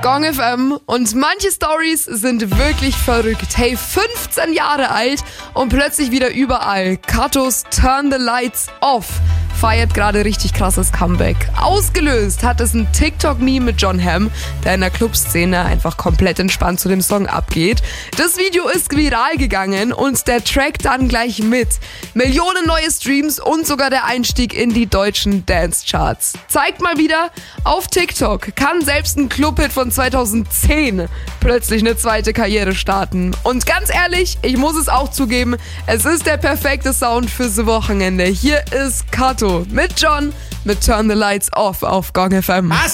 Gong FM und manche Stories sind wirklich verrückt. Hey, 15 Jahre alt und plötzlich wieder überall. Katos Turn the Lights Off feiert gerade richtig krasses Comeback. Ausgelöst hat es ein TikTok-Meme mit Jon Hamm, der in der Clubszene einfach komplett entspannt zu dem Song abgeht. Das Video ist viral gegangen und der Track dann gleich mit. Millionen neue Streams und sogar der Einstieg in die deutschen Dance-Charts. Zeigt mal wieder, auf TikTok kann selbst ein Clubhit von 2010 plötzlich eine zweite Karriere starten. Und ganz ehrlich, ich muss es auch zugeben, es ist der perfekte Sound fürs Wochenende. Hier ist Kato mit Jon mit Turn the Lights Off auf Gong FM.